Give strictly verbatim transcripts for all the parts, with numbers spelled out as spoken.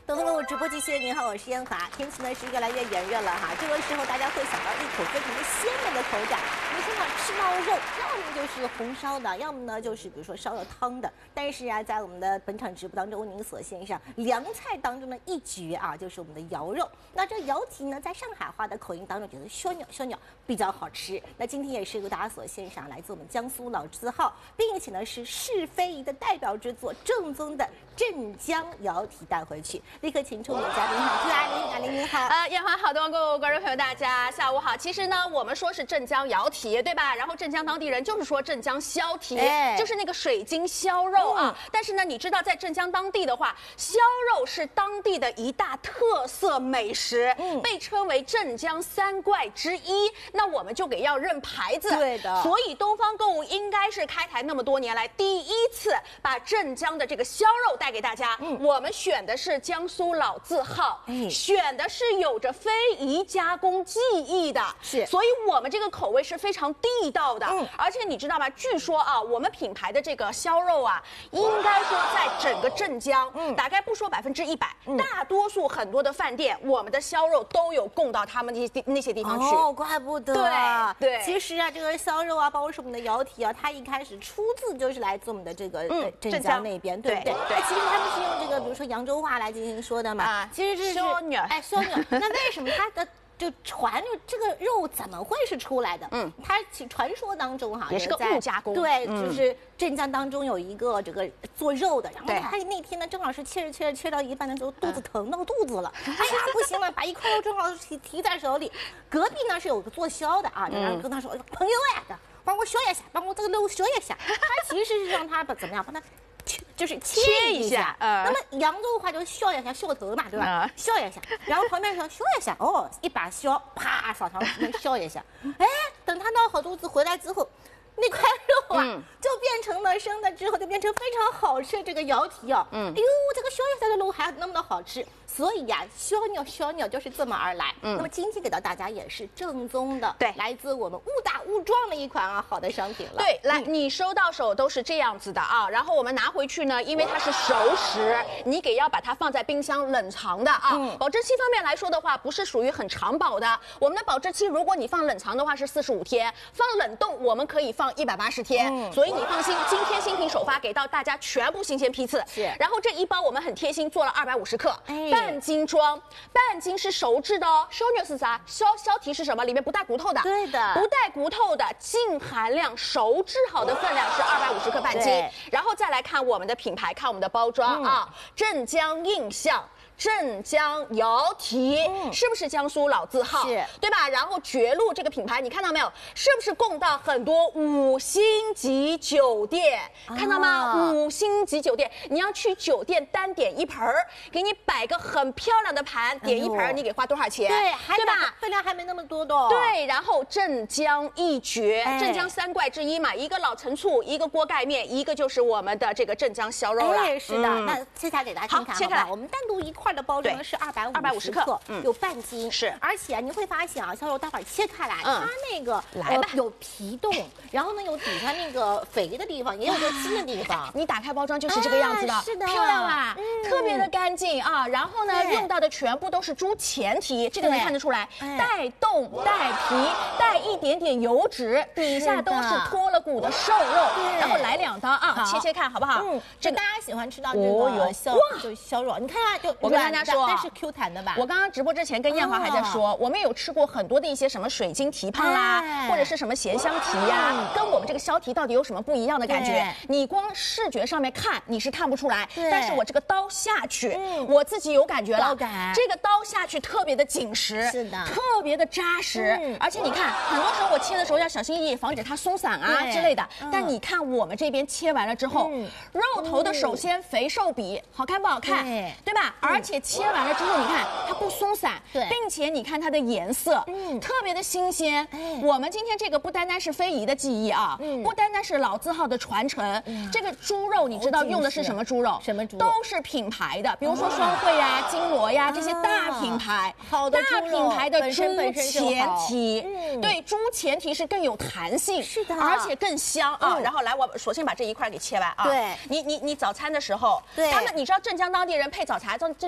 东风路直播继续，您好，我是燕华。天气呢是越来越炎热了哈，这个时候大家会想到一口非常的鲜美的口感。你说呢，吃到肉，要么就是红烧的，要么呢就是比如说烧了汤的。但是啊，在我们的本场直播当中，您所献上凉菜当中的一绝啊，就是我们的瑶肉。那这瑶蹄呢，在上海话的口音当中，觉得小鸟小鸟比较好吃。那今天也是由大家所献上，来自我们江苏老字号，并且呢是是非遗的代表之作，正宗的镇江瑶蹄带回去。立刻请出我们的嘉宾哈，朱阿玲，阿玲你好。 呃，燕华好，东方各位观众朋友，大家下午好。其实呢，我们说是镇江瑶蹄，对吧？然后镇江当地人就是说镇江削蹄，哎、就是那个水晶削肉啊。嗯、但是呢，你知道在镇江当地的话，削肉是当地的一大特色美食，嗯、被称为镇江三怪之一。那我们就给要认牌子， 对的。 所以东方购物应该是开台那么多年来第一次把镇江的这个削肉带给大家。嗯、我们选的是江苏老字号，哎、选的是有着非遗加工技艺的， 是， 所以我们这个口味是非常地道的。嗯、而且你知道吗？据说啊，我们品牌的这个削肉啊，应该说在整个镇江，嗯、大概不说百分之一百，大多数很多的饭店，我们的削肉都有供到他们那些那些地方去。 哦，怪不得。 对对， 其实啊，这个削肉啊，包括是我们的瑶蹄啊，它一开始出自就是来自我们的这个嗯镇江那边，对不对？对。其实他们是用这个，比如说扬州话来进行说的嘛。啊，其实这是小鸟， 哎，小鸟。那为什么它的就传就这个肉怎么会是出来的？嗯，它传说当中哈也是个误加工。 对，就是镇江当中有一个这个做肉的，然后他那天呢正好是切着切着切到一半的时候，肚子疼到肚子了，哎呀不行了，把一块肉正好提提在手里。隔壁呢是有个做削的啊，然后跟他说：“朋友哎，帮我削一下，帮我这个肉削一下。”他其实是让他把怎么样，帮他。就是切一下，呃、那么扬州话就削一下，削头嘛，对吧？呃、削一下，然后旁边说削一下，哦，一把削，啪，扫上削一下。哎，等他闹好肚子回来之后，那块肉啊，嗯、就变成了生的之后就变成非常好吃这个瑶蹄啊。嗯，哎呦，这个削一下的肉还那么的好吃。所以呀、啊，小鸟小鸟就是这么而来。嗯，那么今天给到大家也是正宗的， 对， 来自我们误打误撞的一款啊好的商品了。 对，来，嗯、你收到手都是这样子的啊，然后我们拿回去呢，因为它是熟食，你给要把它放在冰箱冷藏的啊。嗯、保质期方面来说的话，不是属于很长保的。我们的保质期，如果你放冷藏的话是四十五天，放冷冻我们可以放一百八十天。嗯，所以你放心，今天新品首发给到大家全部新鲜批次。 是， 然后这一包我们很贴心做了二百五十克。哎。半斤装，半斤是熟制的哦。烧牛是啥？削削蹄是什么？里面不带骨头的。 对的， 不带骨头的，净含量熟制好的分量是二百五十克半斤。然后再来看我们的品牌，看我们的包装、嗯、啊，镇江印象。镇江瑶蹄、嗯、是不是江苏老字号？ 是， 对吧？然后绝路这个品牌，你看到没有？是不是供到很多五星级酒店？啊、看到吗？五星级酒店，你要去酒店单点一盆儿，给你摆个很漂亮的盘，点一盆儿，你给花多少钱？ 对， 对吧？ 分量还没那么多的、哦。 对，然后镇江一绝，哎、镇江三怪之一嘛，一个老陈醋，一个锅盖面，一个就是我们的这个镇江削肉了。 哎，是的。嗯、那切下给大家看看， 好，切开来， 我们单独一块。的包装是二百五十克，嗯、有半斤， 是， 而且你会发现啊，削肉待会儿切开来，嗯、它那个来吧、 呃、有皮洞，然后呢有底下那个肥的地方，也有个筋的地方。 你打开包装就是这个样子的， 哎、是的， 漂亮吧？嗯、特别的干净啊。然后呢，用到的全部都是猪前蹄，这个能看得出来，带冻、带皮、带一点点油脂，底下都是脱了骨的瘦肉。然后来两刀啊，切切看好不好？ 嗯，这大家喜欢吃到这个削就削肉，你看啊，就我跟大家说， 但是 Q 弹的吧？ 我刚刚直播之前跟燕华还在说，哦、我们有吃过很多的一些什么水晶蹄膀啦，哎、或者是什么咸香蹄呀、啊，嗯、跟我们这个削蹄到底有什么不一样的感觉？你光视觉上面看你是看不出来，但是我这个刀下去，嗯、我自己有感觉了，这个刀下去特别的紧实， 是的， 特别的扎实，嗯、而且你看，很多时候我切的时候要小心翼翼，防止它松散啊之类的。嗯、但你看我们这边切完了之后，嗯、肉头的首先肥瘦比好看不好看，对, 对吧？嗯、而且切完了之后，你看它不松散，对，并且你看它的颜色，嗯，特别的新鲜。哎、我们今天这个不单单是非遗的技艺啊，嗯，不单单是老字号的传承，嗯、这个猪肉你知道用的是什么猪肉？ 什么猪？ 都是品牌的，比如说双汇呀、啊、金锣呀、啊、这些大品牌， 好的大品牌的猪前蹄， 嗯， 对，猪前蹄是更有弹性， 是的， 而且更香啊。嗯、然后来，我索性把这一块给切完啊。 对， 你你你早餐的时候，对，他们你知道镇江当地人配早茶，镇江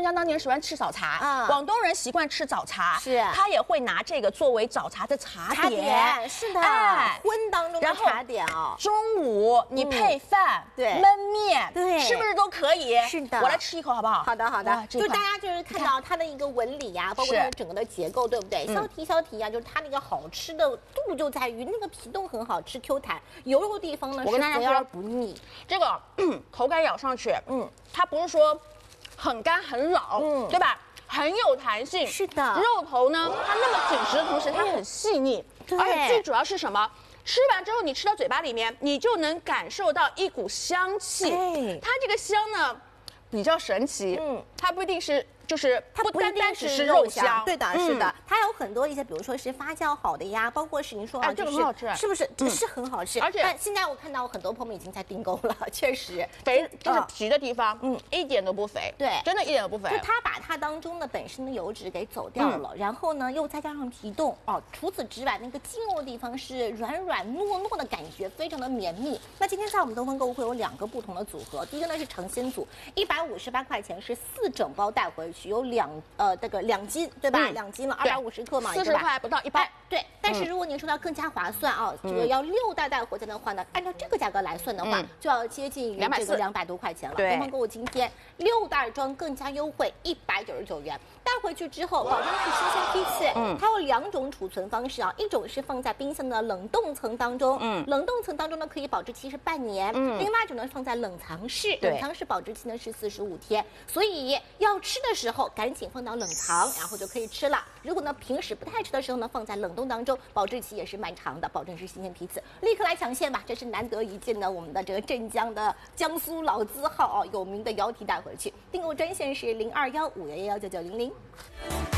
江当年喜欢吃早茶啊，广东人习惯吃早茶， 是， 他也会拿这个作为早茶的茶点。 茶点是的，哎，荤当中的茶点哦。 中午你配饭，对，焖面，对，是不是都可以？ 是的， 我来吃一口好不好？ 好的，好的。就大家就是看到它的一个纹理呀，包括它的整个的结构，对不对？削皮削皮呀，就是它那个好吃的度就在于那个皮冻很好吃 Q 弹，油肉地方呢是肥而不腻。 这个口感咬上去，嗯，它不是说很干很老，嗯，对吧？很有弹性， 是的。 肉头呢，它那么紧实的同时，它很细腻，而且最主要是什么？吃完之后，你吃到嘴巴里面，你就能感受到一股香气。哎，它这个香呢，比较神奇，嗯，它不一定是。就是它不单单只是肉香， 对的，是的，它有很多一些，比如说是发酵好的呀，包括是您说啊， 这个很好吃， 是不是？是很好吃，而且现在我看到很多朋友已经在订购了，确实肥就是皮的地方，嗯，一点都不肥， 对， 真的一点都不肥。 就它把它当中的本身的油脂给走掉了，然后呢又再加上皮冻哦，除此之外，那个筋肉的地方是软软糯糯的感觉，非常的绵密。那今天在我们东方购物会有两个不同的组合，第一个呢是尝鲜组，一百五十八块钱是四整包带回去，有两。呃，这个两斤对吧？两斤了，二百五十克嘛， 四十块不到一包。 对，但是如果您说到更加划算啊，这个要六袋带回家的话呢，按照这个价格来算的话，就要接近于这个两百多块钱了。东方购物今天六袋装更加优惠，一百九十九元。带回去之后，保证是新鲜批次。嗯，它有两种储存方式啊，一种是放在冰箱的冷冻层当中，嗯，冷冻层当中呢可以保质期是半年。嗯，另外一种呢放在冷藏室，冷藏室保质期呢是四十五天。所以要吃的时候赶紧放到冷藏，然后就可以吃了。如果呢平时不太吃的时候呢，放在冷冻当中，保质期也是蛮长的，保证是新鲜批次。立刻来抢现吧，这是难得一见的我们的这个镇江的江苏老字号哦，有名的腰蹄带回去。订购专线是零二幺五幺幺九九零零。